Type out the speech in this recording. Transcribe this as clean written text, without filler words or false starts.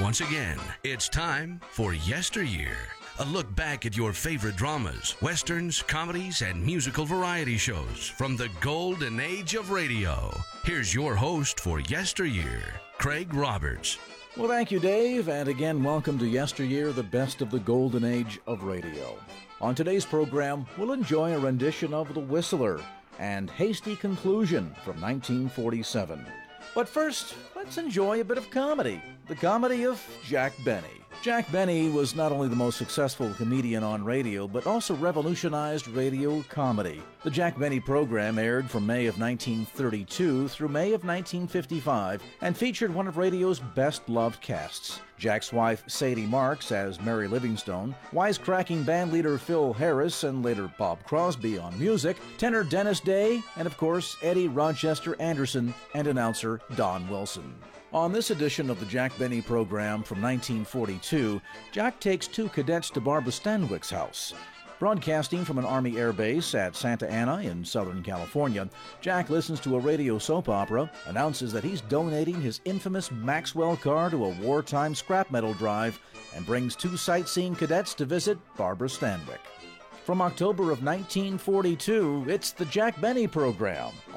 Once again, it's time for Yesteryear, a look back at your favorite dramas, westerns, comedies, and musical variety shows from the golden age of radio. Here's your host for Yesteryear, Craig Roberts. Well, thank you, Dave, and again, welcome to Yesteryear, the best of the golden age of radio. On today's program, we'll enjoy a rendition of The Whistler and Hasty Conclusion from 1947. But first, let's enjoy a bit of comedy, the comedy of Jack Benny. Jack Benny was not only the most successful comedian on radio, but also revolutionized radio comedy. The Jack Benny program aired from May of 1932 through May of 1955 and featured one of radio's best-loved casts. Jack's wife, Sadie Marks, as Mary Livingstone, wisecracking bandleader Phil Harris and later Bob Crosby on music, tenor Dennis Day, and of course, Eddie Rochester Anderson and announcer Don Wilson. On this edition of the Jack Benny program from 1942, Jack takes two cadets to Barbara Stanwyck's house. Broadcasting from an Army air base at Santa Ana in Southern California, Jack listens to a radio soap opera, announces that he's donating his infamous Maxwell car to a wartime scrap metal drive, and brings two sightseeing cadets to visit Barbara Stanwyck. From October of 1942, it's the Jack Benny program